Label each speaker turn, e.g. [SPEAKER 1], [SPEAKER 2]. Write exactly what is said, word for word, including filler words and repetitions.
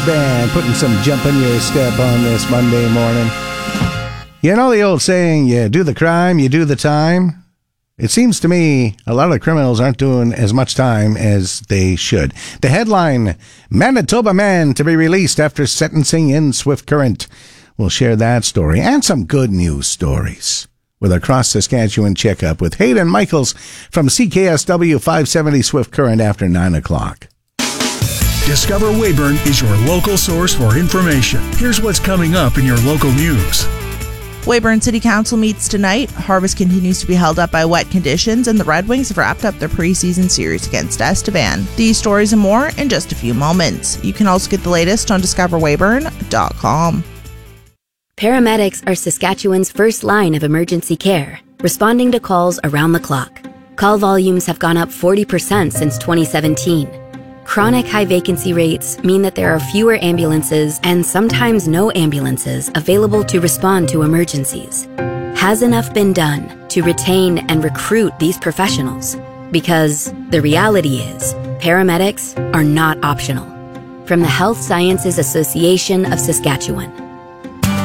[SPEAKER 1] Band putting some jump in your step on this Monday morning. You know the old saying, you do the crime, you do the time? It seems to me a lot of the criminals aren't doing as much time as they should. The headline, Manitoba man to be released after sentencing in Swift Current. We'll share that story and some good news stories with our cross-Saskatchewan checkup with Hayden Michaels from C K S W five seventy Swift Current after nine o'clock.
[SPEAKER 2] Discover Weyburn is your local source for information. Here's what's coming up in your local news.
[SPEAKER 3] Weyburn City Council meets tonight. Harvest continues to be held up by wet conditions, and the Red Wings have wrapped up their preseason series against Estevan. These stories and more in just a few moments. You can also get the latest on discover weyburn dot com.
[SPEAKER 4] Paramedics are Saskatchewan's first line of emergency care, responding to calls around the clock. Call volumes have gone up forty percent since twenty seventeen. Chronic high vacancy rates mean that there are fewer ambulances and sometimes no ambulances available to respond to emergencies. Has enough been done to retain and recruit these professionals? Because the reality is, paramedics are not optional. From the Health Sciences Association of Saskatchewan,